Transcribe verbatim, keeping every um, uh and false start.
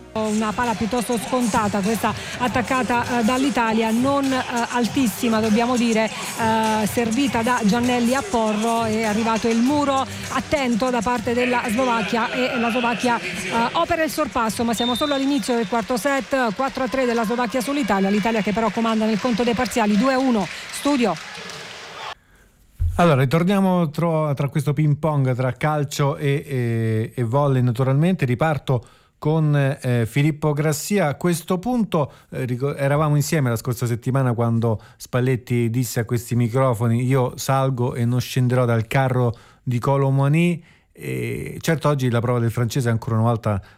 Una palla piuttosto scontata questa attaccata eh, dall'Italia, non eh, altissima dobbiamo dire, eh, servita da Giannelli a Porro, è arrivato il muro attento da parte della Slovacchia e la Slovacchia eh, opera il sorpasso, ma siamo solo all'inizio del quarto set. Quattro a tre della Slovacchia sull'Italia, l'Italia che però comanda nel conto dei parziali. Due a uno. Studio. Allora, ritorniamo tra, tra questo ping pong tra calcio e, e, e volley naturalmente. Riparto con eh, Filippo Grassia. A questo punto eh, ric- eravamo insieme la scorsa settimana quando Spalletti disse a questi microfoni: io salgo e non scenderò dal carro di Kolo Muani. E certo oggi la prova del francese ancora una volta